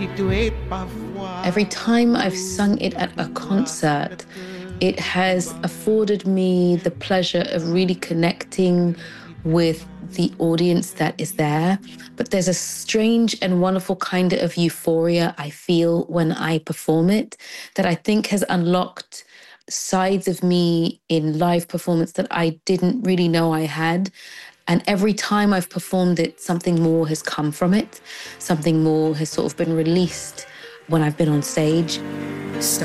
Every time I've sung it at a concert, it has afforded me the pleasure of really connecting with the audience that is there. But there's a strange and wonderful kind of euphoria I feel when I perform it that I think has unlocked sides of me in live performance that I didn't really know I had. And every time I've performed it, something more has come from it. Something more has sort of been released when I've been on stage.